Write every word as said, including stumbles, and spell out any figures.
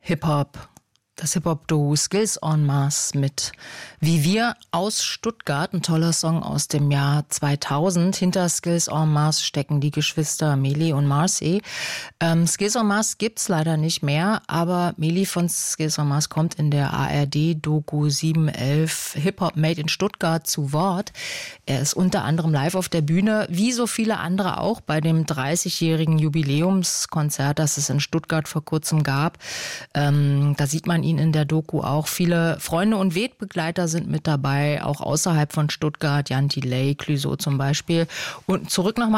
Hip-Hop. Das Hip-Hop-Duo Skills en Masse mit Wie wir aus Stuttgart, ein toller Song aus dem Jahr zweitausend. Hinter Skills en Masse stecken die Geschwister Meli und Marcy. Ähm, Skills en Masse gibt's leider nicht mehr, aber Meli von Skills en Masse kommt in der A R D-Doku sieben elf Hip-Hop Made in Stuttgart zu Wort. Er ist unter anderem live auf der Bühne, wie so viele andere auch, bei dem dreißigjährigen Jubiläumskonzert, das es in Stuttgart vor kurzem gab. Ähm, da sieht man ihn in der Doku auch. Viele Freunde und Wegbegleiter sind mit dabei, auch außerhalb von Stuttgart, Jan Delay, Clouseau zum Beispiel. Und zurück nochmal